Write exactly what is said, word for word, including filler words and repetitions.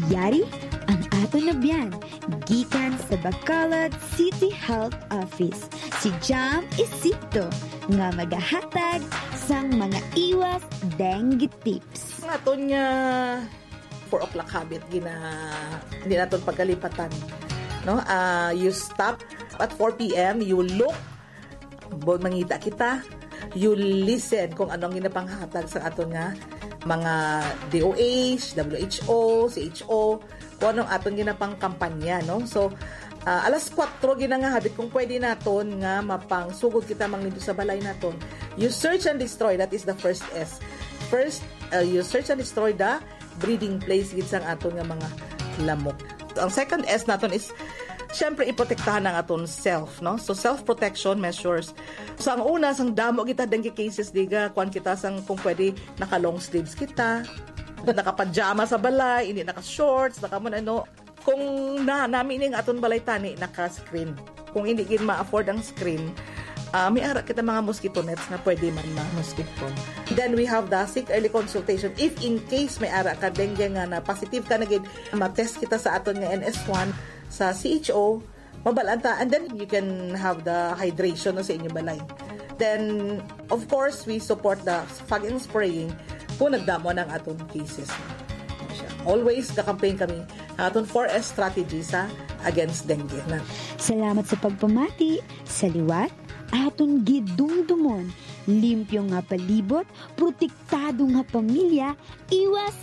Yari ang aton nabyan gikan sa Bacolod City Health Office. Si Jam Isito nga magahatag sang mga iwas dengue tips. Ang aton nga four o'clock habit gina hindi naton pagkalipatan. No? Uh, you stop at four p.m. You look, mangita kita, you listen kung anong ginapanghatag sa aton nga mga D O H, W H O, C H O, kung anong aton ginapang kampanya, no? So, uh, alas kwatro ginangahabit kung pwede naton nga mapang sugod kita manglito sa balay naton. You search and destroy, that is the first S. First, uh, you search and destroy the breeding place gid sang aton nga mga lamok. Ang second S naton is syempre iprotektahan ang aton self, no? So self-protection measures. So ang una sang damo kita dengue cases diga kwan kita sang kung pwede naka long sleeves kita, naka-pajama sa balay, hindi naka-shorts, naka man ano. Kung na namin ning aton balay tani naka-screen. Kung hindi gid ma-afford ang screen, uh, may ara kita mga mosquito nets na pwede man ma-mosquito. Then we have the sick early consultation. If in case may ara ka dengue nga na positive ka na gid, ma-test kita sa aton nga N S one sa C H O, mabalanta, and then you can have the hydration no, sa inyong balay. Then, of course, we support the fogging spraying kung nagdamo ng aton cases. Always, kakampaign kami ng aton four S strategy sa against dengue. Na. Salamat sa pagpamati, sa liwat, aton gidumdumon, limpyo nga palibot, protektado nga pamilya, iwas